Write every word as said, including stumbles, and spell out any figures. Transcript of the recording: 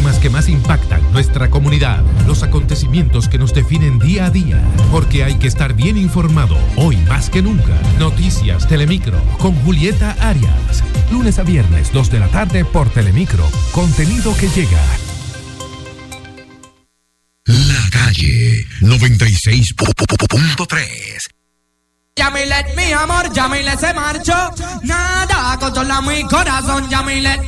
temas que más impactan nuestra comunidad, los acontecimientos que nos definen día a día, porque hay que estar bien informado, hoy más que nunca. Noticias Telemicro con Julieta Arias, lunes a viernes, dos de la tarde por Telemicro, contenido que llega. La Calle noventa y seis punto tres. Yamilet, mi amor, Yamilet se marchó. Nada controla mi corazón, Yamilet.